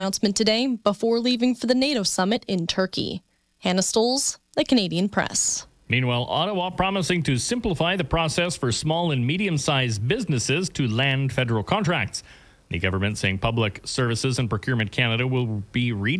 announcement today before leaving for the NATO summit in Turkey. Hannah Stoles, the Canadian Press. Meanwhile, Ottawa promising to simplify the process for small and medium-sized businesses to land federal contracts. The government saying Public Services and Procurement Canada will be